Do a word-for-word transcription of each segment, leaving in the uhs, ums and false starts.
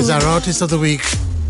is our Artist of the Week.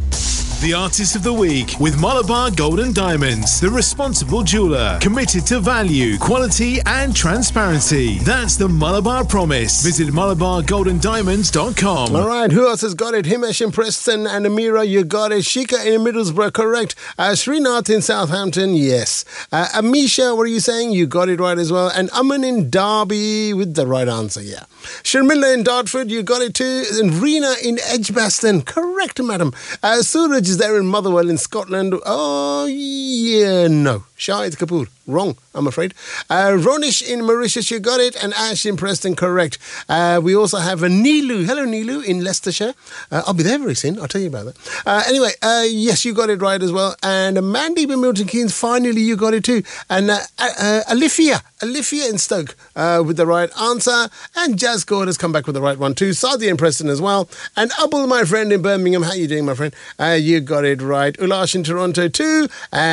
The Artist of the Week with Malabar Gold and Diamonds, the responsible jeweller, committed to value, quality and transparency. That's the Malabar Promise. Visit malabar gold and diamonds dot com. All right, who else has got it? Himesh in Preston and Amira, you got it. Shika in Middlesbrough, correct. Uh, Srinath in Southampton, yes. Uh, Amisha, what are you saying? You got it right as well. And Aman in Derby with the right answer, yeah. Sharmila in Dartford, you got it too. And Reena in Edgbaston, correct, madam. Uh, Suraj is there in Motherwell in Scotland. Oh, yeah, no. Shahid Kapoor, wrong, I'm afraid. Uh, Ronish in Mauritius, you got it. And Ash in Preston, correct. Uh, we also have a Neelu. Hello, Neelu in Leicestershire. Uh, I'll be there very soon. I'll tell you about that. Uh, anyway, uh, yes, you got it right as well. And uh, Mandy in Milton Keynes, finally, you got it too. And uh, uh, Alifia, Alifia in Stoke uh, with the right answer. And Jazz God has come back with the right one too. Sadia in Preston as well. And Abul, my friend in Birmingham, how you doing, my friend? Uh, you got it right. Ulash in Toronto too.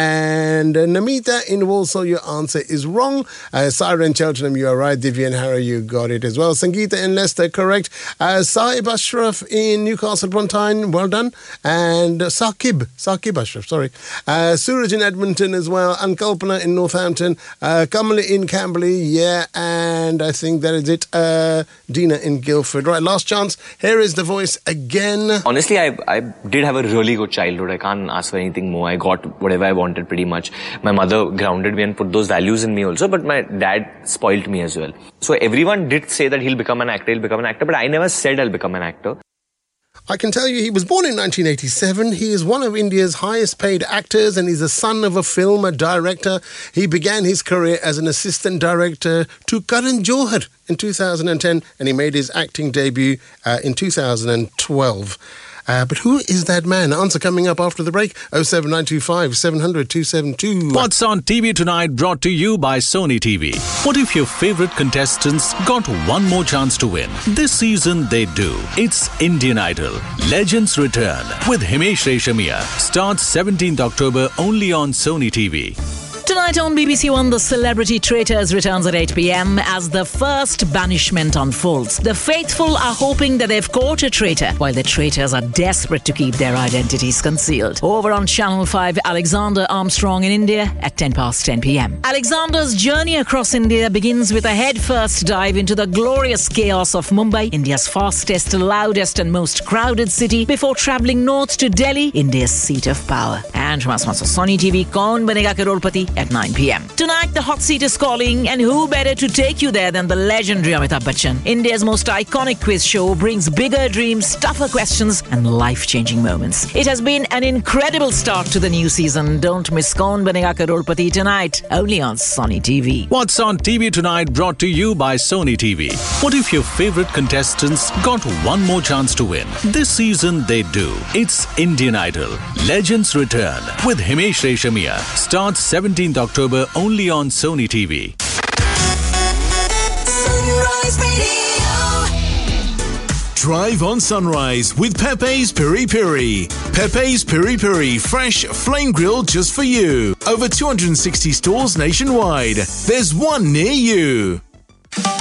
And uh, Namita in Walsall, your answer is wrong. Uh, Sarah in Cheltenham, you are right. Divya and Harrow, you got it as well. Sangeeta in Leicester, correct. Uh, Saib Ashraf in Newcastle upon Tyne, well done. And uh, Saqib, Saqib Ashraf, sorry. Uh, Suraj in Edmonton as well. And Kalpana in Northampton. Uh, Kamala in Camberley, yeah. And I think that is it. Uh, Dina in Guildford. Right, last chance. Here is the voice again. Honestly, I, I did have a really good childhood. I can't ask for anything more. I got whatever I wanted pretty much. My mother grounded me and put those values in me also, but my dad spoilt me as well. So everyone did say that he'll become an actor, he'll become an actor, but I never said I'll become an actor. I can tell you he was born in nineteen eighty-seven. He is one of India's highest paid actors and he's the son of a film, a director. He began his career as an assistant director to Karan Johar in two thousand ten and he made his acting debut uh, in two thousand twelve. Uh, but who is that man? Answer coming up after the break. oh seven nine two five seven hundred two seven two. What's on T V tonight brought to you by Sony T V. What if your favorite contestants got one more chance to win? This season they do. It's Indian Idol. Legends Return with Himesh Reshamia. Starts seventeenth October only on Sony T V. Tonight on B B C One, The Celebrity Traitors returns at eight p.m. as the first banishment unfolds. The faithful are hoping that they've caught a traitor, while the traitors are desperate to keep their identities concealed. Over on Channel five, Alexander Armstrong in India at ten past ten p.m. Alexander's journey across India begins with a head-first dive into the glorious chaos of Mumbai, India's fastest, loudest and most crowded city, before travelling north to Delhi, India's seat of power. And from us, Sony T V, Kaun Banega Crorepati at nine p.m. Tonight, the hot seat is calling, and who better to take you there than the legendary Amitabh Bachchan? India's most iconic quiz show brings bigger dreams, tougher questions, and life-changing moments. It has been an incredible start to the new season. Don't miss Kaun Banega Crorepati tonight, only on Sony T V. What's on T V tonight brought to you by Sony T V. What if your favorite contestants got one more chance to win? This season they do. It's Indian Idol. Legends Return with Himesh Reshamia. Starts seventeenth October only on Sony T V. Sunrise Radio. Drive on Sunrise with Pepe's Piri Piri. Pepe's Piri Piri, fresh flame grilled just for you. Over two hundred sixty stores nationwide. There's one near you.